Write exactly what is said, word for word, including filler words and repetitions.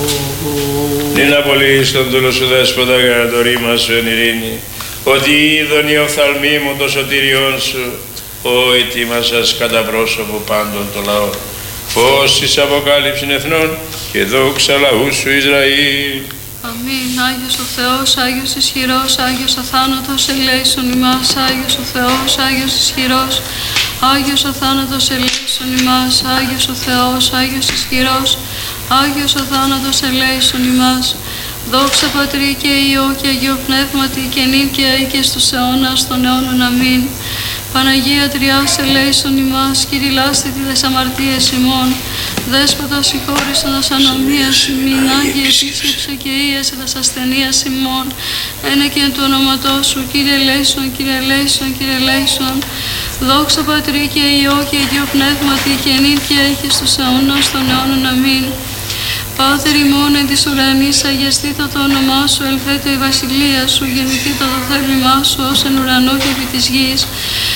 Νυν απολύεις τον δούλο σου δέσποτα για το ρήμα σου εν ειρήνη, ότι είδον η οφθαλμή μου το σωτήριόν σου, ο ετοίμασας κατά πρόσωπο πάντων το λαό. Φως εις αποκάλυψην εθνών και δόξα λαού σου Ισραήλ. Αμήν. Άγιος ο Θεός, Άγιος ισχυρός, Άγιος αθάνατος ελέησον ημάς. Άγιος ο Θεός, Άγιος ισχυρός, Άγιος αθάνατος ελέησον ημάς. Άγιος ο Θεός, Άγιος ισχυρός, Άγιος αθάνατος ελέησον ημάς. Δόξα Πατρί και Υιό και Αγίο Πνεύματι και νυν και αεί και στους αιώνας των αιώνων. Αμήν. Παναγία Τριάς ελέησον ημάς, κηρυλάστε τη τες αμαρτίες ημών, Δέσποτα συγχώρησον τας ανομίας ημίν, Άγιε επίσκεψε και ίεσε τας ασθενείας ημών, ένε και εν του ονόματός σου, Κύριε ελέησον, Κύριε ελέησον, Κύριε ελέησον. Δόξα Πατρί και Υιό και Αγίο Πνεύματι και νυν και αεί και στους αιώνας των αιώνων. Αμήν. Πάτερ ημών εν της ουρανής, αγιαστήτω το όνομά σου, ελθέτω η βασιλεία σου, γεννηθήτω το θέλημά σου, ως εν ουρανό και επί της γης.